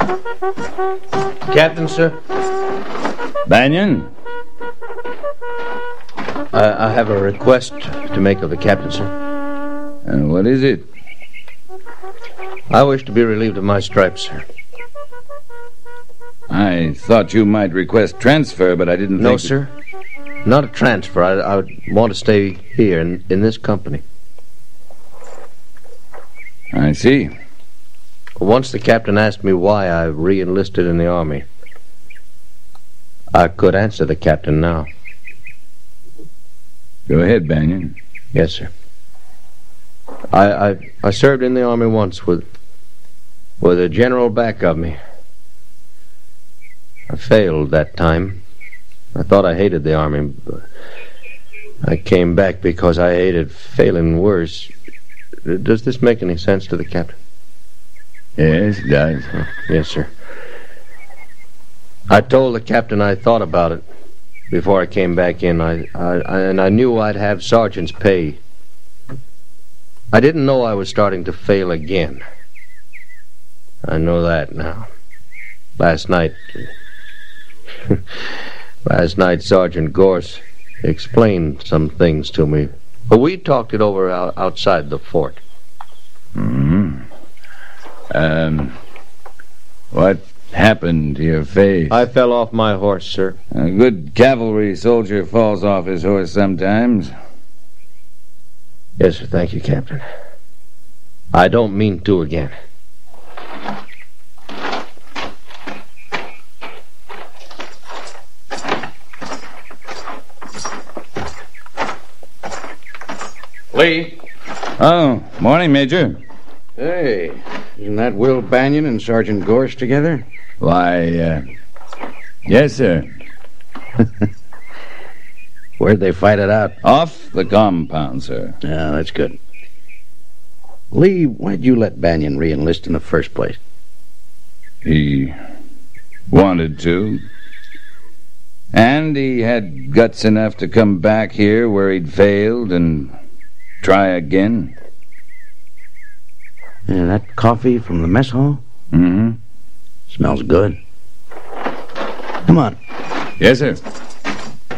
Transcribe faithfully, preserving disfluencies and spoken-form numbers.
Captain, sir? Banyan? I, I have a request to make of the captain, sir. And what is it? I wish to be relieved of my stripes, sir. I thought you might request transfer, but I didn't No, think... sir. Not a transfer. I, I would want to stay here in, in this company. I see. Once the captain asked me why I re-enlisted in the Army. I could answer the captain now. Go ahead, Banyan. Yes, sir. I, I I served in the Army once with with a general back of me. I failed that time. I thought I hated the Army, but I came back because I hated failing worse. Does this make any sense to the captain? Yes, it does. Yes, sir. I told the captain I thought about it before I came back in. I, I, I and I knew I'd have sergeant's pay. I didn't know I was starting to fail again. I know that now. Last night... Last night, Sergeant Gorse explained some things to me. But we talked it over out, outside the fort. Mm-hmm. Um, what happened to your face? I fell off my horse, sir. A good cavalry soldier falls off his horse sometimes. Yes, sir. Thank you, Captain. I don't mean to again. Lee. Oh, morning, Major. Hey, isn't that Will Banyan and Sergeant Gorse together? Why, uh, yes, sir. Where'd they fight it out? Off the compound, sir. Yeah, that's good. Lee, why'd you let Banyan re-enlist in the first place? He wanted to. And he had guts enough to come back here where he'd failed and try again. Yeah, that coffee from the mess hall? Mm-hmm. Smells good. Come on. Yes, sir.